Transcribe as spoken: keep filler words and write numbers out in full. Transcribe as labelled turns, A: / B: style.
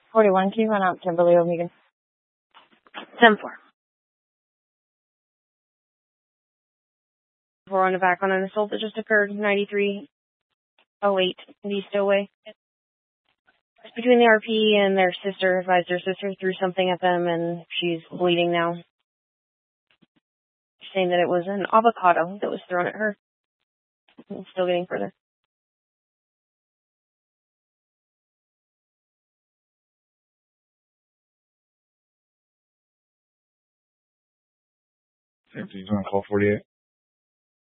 A: forty-one, can you run out Kimberly O'Megan?
B: ten four.
C: We're on the back on an assault that just occurred, ninety-three oh eight East Stowaway. It's between the R P and their sister. Advised their sister threw something at them, and she's bleeding now. She's saying that it was an avocado that was thrown at her. It's still getting further.
D: Safety's on call forty-eight.